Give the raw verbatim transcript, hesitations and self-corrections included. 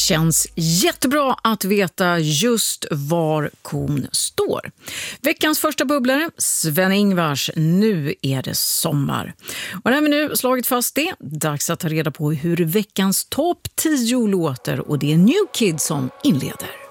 Känns jättebra att veta just var kon står. Veckans första bubblare, Sven-Ingvars, nu är det sommar. Och när vi nu slagit fast det, dags att ta reda på hur veckans topp tio låter, och det är New Kid som inleder.